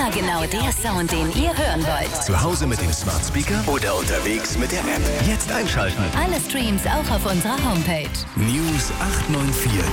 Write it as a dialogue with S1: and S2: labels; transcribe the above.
S1: Immer genau der Sound, den ihr hören wollt.
S2: Zu Hause mit dem Smart Speaker oder unterwegs mit der App. Jetzt einschalten.
S1: Alle Streams auch auf unserer Homepage.
S2: News 894